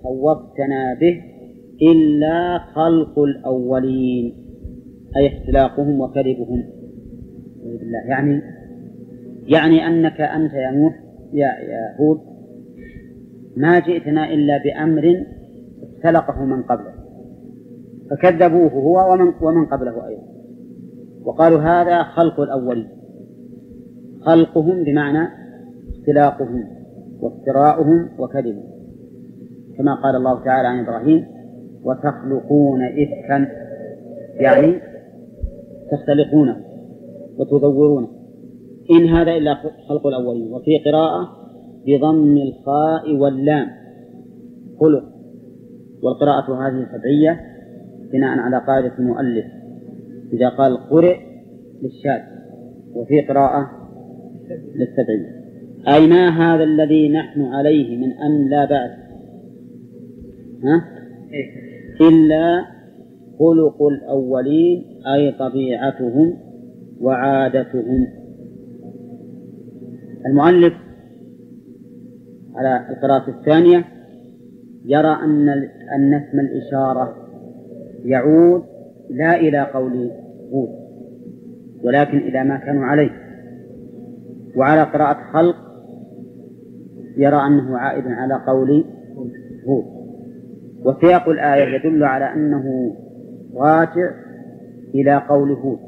خوفتنا به إلا خلق الأولين، أي اختلاقهم وكذبهم. يعني أنك أنت يا نوح يا هود ما جئتنا إلا بأمر اختلقه من قبله، فكذبوه هو ومن قبله أيضا، وقالوا هذا خلق الأولين. خلقهم بمعنى اختلاقهم وافتراؤهم وكذبهم، كما قال الله تعالى عن إبراهيم: وتخلقون إفكا، يعني تختلقونه وتدورونه. إن هذا إلا خلق الأولين. وفي قراءة بضم الخاء واللام خلق، والقراءة هذه سبعية بناء على قاعدة المؤلف إذا قال قرئ للشاذ، وفي قراءة للسبعية. أي ما هذا الذي نحن عليه من أن لا بعث إلا خلق الأولين، أي طبيعتهم وعادتهم. المؤلف على القراءة الثانية يرى أن اسم الإشارة يعود لا إلى قول هود ولكن إلى ما كانوا عليه. وعلى قراءة خلق يرى أنه عائد على قول هود. وسياق الآية يدل على أنه راجع إلى قول هود،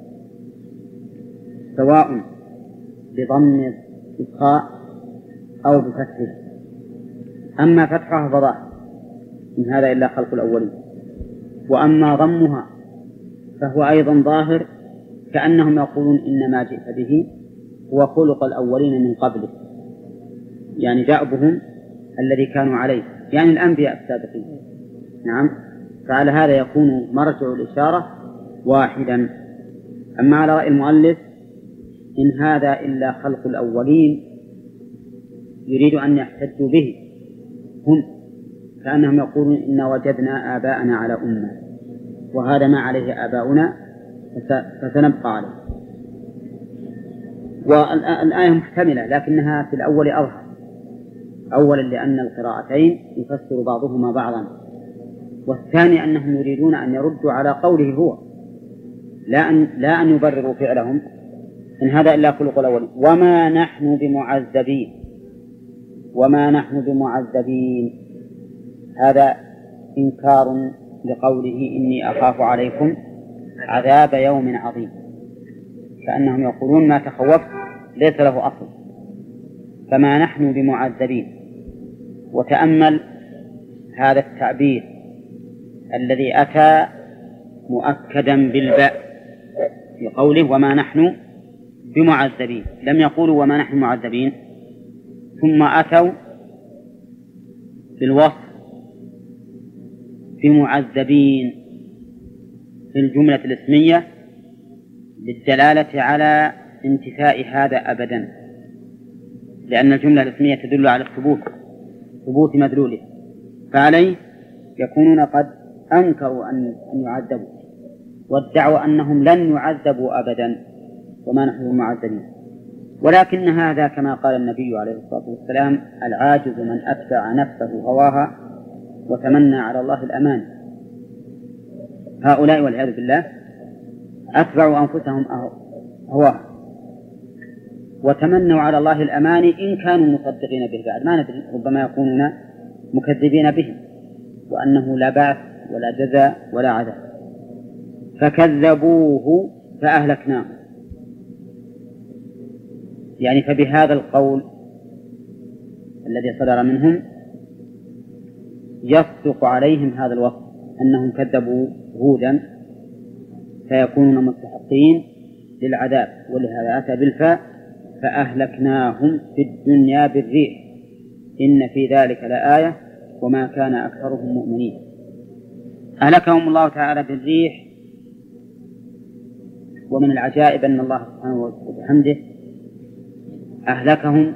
سواء بضم الخاء أو بفتحه. أما فتحها فظاهر إن هذا إلا خلق الأولين، وأما ضمها فهو أيضا ظاهر، كأنهم يقولون إن ما جئت به هو خلق الأولين من قبله، يعني دأبهم الذي كانوا عليه، يعني الأنبياء السابقين. نعم، فعلى هذا يكون مرجع الإشارة واحدا. أما على رأي المؤلف إن هذا إلا خلق الأولين يريد أن يحتجوا به هم، كأنهم يقولون إن وجدنا آباءنا على أمة وهذا ما عليه آباؤنا فسنبقى عليه. والآية محتملة لكنها في الأول أظهر، أولا لأن القراءتين يفسر بعضهما بعضا، والثاني أنهم يريدون أن يردوا على قوله هو، لا أن يبرروا فعلهم. إن هذا إلا خلق الأولين وما نحن بمعذبين. وما نحن بمعذبين هذا إنكار لقوله إني أخاف عليكم عذاب يوم عظيم، كأنهم يقولون ما تخوفت ليس له أصل، فما نحن بمعذبين. وتأمل هذا التعبير الذي أتى مؤكدا بالباء في قوله وما نحن بمعذبين، لم يقولوا وما نحن معذبين، ثم أتوا بالوصف بمعذبين في الجملة الاسمية للدلالة على انتفاء هذا أبدا، لأن الجملة الاسمية تدل على ثبوت مدلوله، فعليه يكونون قد أنكروا أن يعذبوا وادعوا أنهم لن يعذبوا أبدا وما نحن معذبين. ولكن هذا كما قال النبي عليه الصلاة والسلام: العاجز من أتبع نفسه هواها وتمنى على الله الأمان. هؤلاء والعياذ بالله أتبعوا أنفسهم هواها وتمنوا على الله الأمان إن كانوا مصدقين به، بعد ما ندري ربما يكونون مكذبين به وأنه لا بعث ولا جزاء ولا عذاب. فكذبوه فأهلكناه، يعني فبهذا القول الذي صدر منهم يصدق عليهم هذا الوصف أنهم كذبوا هودا فيكونون مستحقين للعذاب، ولهذا أتى بالفاء فأهلكناهم في الدنيا بالريح إن في ذلك لآية وما كان أكثرهم مؤمنين. أهلكهم الله تعالى بالريح. ومن العجائب أن الله سبحانه وبحمده أهلكهم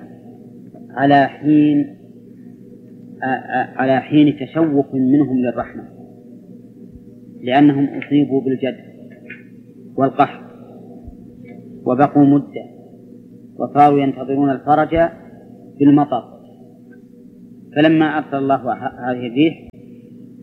على حين تشوق منهم للرحمة، لأنهم أصيبوا بالجد والقحط وبقوا مدة وصاروا ينتظرون الفرج بالمطر، فلما أرسل الله هذه الريح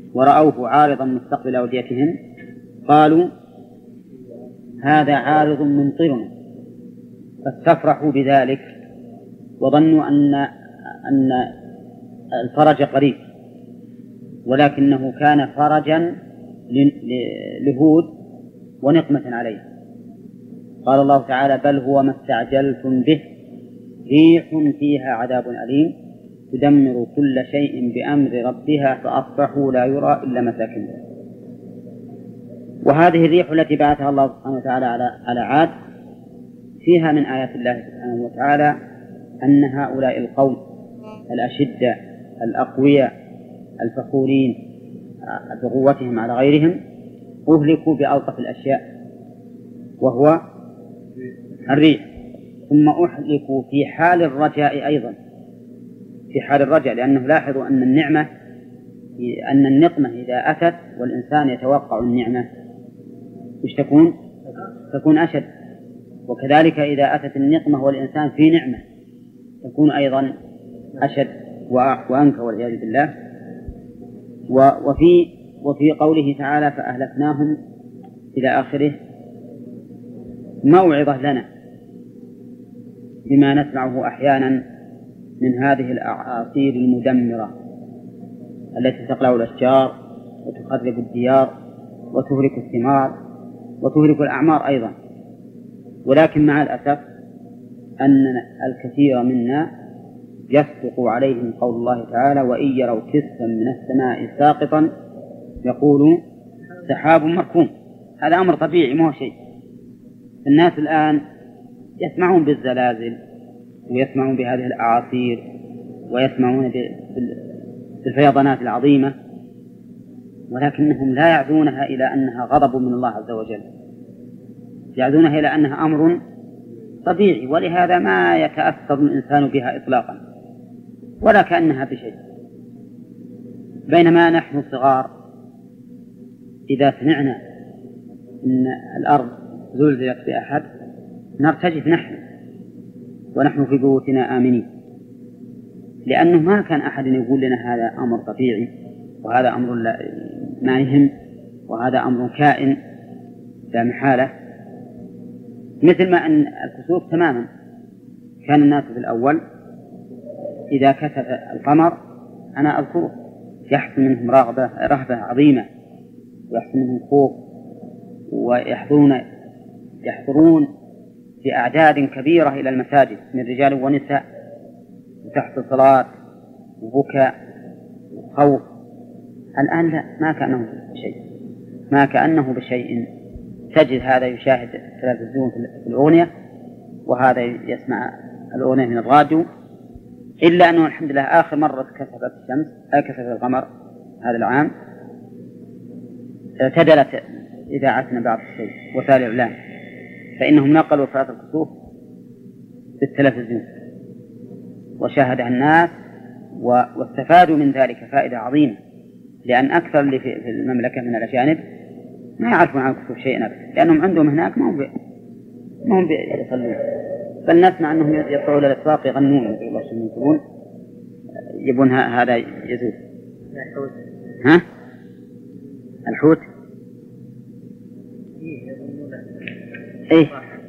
ورأوه عارضا مستقبل أوديتهم قالوا هذا عارض ممطرنا فاستفرحوا بذلك وظنوا أن الفرج قريب، ولكنه كان فرجا لهود ونقمة عليه. قال الله تعالى بل هو ما استعجلتم به ريح فيها عذاب أليم تدمر كل شيء بأمر ربها فأصبحوا لا يرى إلا مساكنهم. وهذه الريح التي بعثها الله سبحانه وتعالى على عاد فيها من آيات الله سبحانه وتعالى أن هؤلاء القوم الأشدة الأقوياء الفخورين بقوتهم على غيرهم أهلكوا بألطف الأشياء وهو الريح، ثم أهلكوا في حال الرجاء أيضا، في حال الرجاء، لأنه لاحظوا أن النقمة إذا أتت والإنسان يتوقع النعمة وش تكون أشد، وكذلك إذا أتت النقمة والإنسان في نعمة تكون أيضا أشد وأنكى والعياذ بالله. وفي قوله تعالى فأهلكناهم إلى آخره موعظة لنا بما نسمعه أحيانا من هذه الأعاصير المدمرة التي تقلع الأشجار وتخرب الديار وتهلك الثمار وتهلك الأعمار أيضا. ولكن مع الأسف أن الكثير منا يصدق عليهم قول الله تعالى وإن يروا كسفا من السماء ساقطا يقولوا سحاب مركوم. هذا أمر طبيعي ما هو شيء. الناس الآن يسمعون بالزلازل ويسمعون بهذه الأعاصير ويسمعون بالفيضانات العظيمة، ولكنهم لا يعدونها إلى أنها غضب من الله عز وجل، يعدونها إلى أنها أمر طبيعي، ولهذا ما يتأثر الإنسان بها إطلاقا ولا كأنها بشيء. بينما نحن صغار إذا سمعنا أن الأرض زلزلت بأحد نرتجف نحن ونحن في بيوتنا آمنين، لأنه ما كان أحد يقول لنا هذا أمر طبيعي وهذا أمر ما يهم وهذا أمر كائن لا محالة. مثل ما أن الكسوف تماما كان الناس في الأول إذا كسف القمر أنا أذكره يحصل منهم رهبة عظيمة ويحصل منهم خوف ويحضرون بأعداد كبيرة إلى المساجد من رجال ونساء وتحت صلاة وبكاء وخوف. الآن لا، ما كأنه بشيء. تجد هذا يشاهد التلفزيون في الأغنية وهذا يسمع الأغنية من الراديو، إلا أنه الحمد لله آخر مرة كسفت الشمس كسفت القمر هذا العام اعتدلت إذاعتنا بعض الشيء وسائل الإعلام، فإنهم نقلوا صلاة الكسوف بالتلفزيون وشاهدها الناس واستفادوا من ذلك فائدة عظيمة، لأن أكثر اللي في المملكة من الأجانب ما يعرفون عن الكسوف شيئا أبدا، لأنهم عندهم هناك ما هم يصلون، بل نسمع أنهم يطلعوا إلى الأسواق يغنون الله شو يقولون يبون هذا يزول. ها الحوت إيه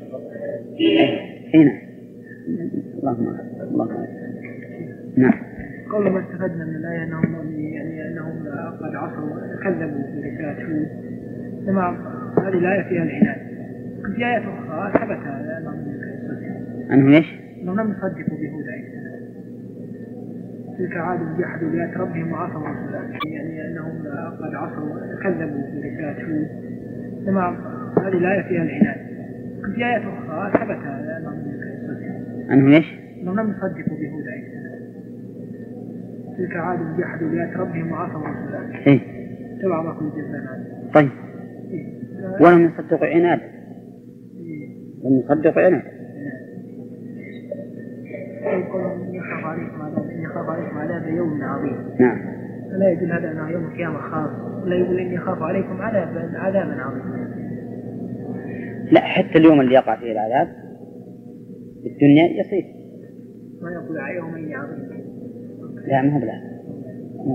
هنا اللهم نعم. قول ما استفدنا من الآية أنهم قد عصوا كذبوا برسالة هود. تمام، هذه الآية فيها العناد. في آيات أخرى ثبت أنهم إيش؟ أنهم لم يصدقوا بهود عليه السلام. تلك عاد جحدوا بآيات ربهم وعصوا رسوله، أنهم قد عصوا كذبوا برسالة هود. تمام، هذه الآية فيها العناد. في آيات أخرى ثبت أنهم إيش؟ أنهم لم يصدقوا بهود عليه السلام. تلك عاد جحدوا بآيات ربهم وعصوا رسوله. إيه؟ تبع ما كنت جزانا. طيب. ولم يصدقوا عناد. لم يصدقوا عناد. يخاف عليكم عذاب يوم عظيم. نعم. لا يدل هذا أنه يوم القيامة خاص، ولا يقول إني أخاف عليكم عذابا عظيما. لا، حتى اليوم اللي يقع فيه العذاب في الدنيا يصير. ما يقول يوم عظيم. لا ما هو بلا.